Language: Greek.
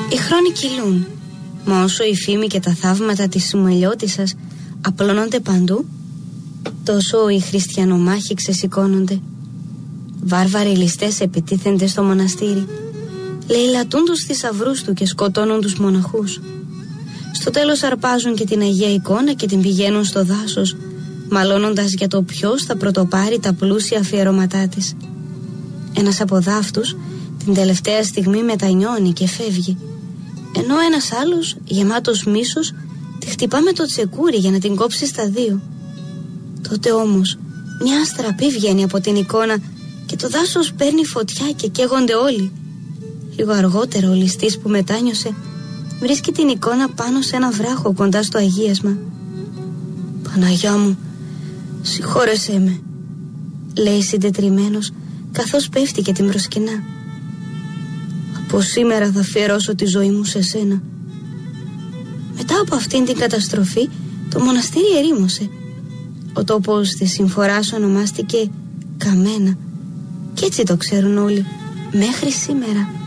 Οι χρόνοι κυλούν, μα όσο η φήμη και τα θαύματα της Σουμελιώτισσας απλώνονται παντού, τόσο οι χριστιανομάχοι ξεσηκώνονται. Βάρβαροι ληστές επιτίθενται στο μοναστήρι, λαιλατούν τους θησαυρούς του και σκοτώνουν τους μοναχούς. Στο τέλος αρπάζουν και την Αγία Εικόνα και την πηγαίνουν στο δάσος, μαλώνοντας για το ποιος θα πρωτοπάρει τα πλούσια αφιερώματά της. Ένας από δάφτους την τελευταία στιγμή μετανιώνει και φεύγει, ενώ ένας άλλος, γεμάτος μίσος, τη χτυπά με το τσεκούρι για να την κόψει στα δύο. Τότε όμως μια αστραπή βγαίνει από την εικόνα και το δάσος παίρνει φωτιά και καίγονται όλοι. Λίγο αργότερα ο ληστής που μετάνιωσε βρίσκει την εικόνα πάνω σε ένα βράχο κοντά στο αγίασμα. «Παναγιά μου, συγχώρεσέ με», λέει συντετριμμένος καθώς πέφτει και την προσκυνά. «Από σήμερα θα αφιερώσω τη ζωή μου σε σένα». Μετά από αυτήν την καταστροφή το μοναστήρι ερήμωσε. Ο τόπος της συμφοράς ονομάστηκε Καμένα, και έτσι το ξέρουν όλοι μέχρι σήμερα.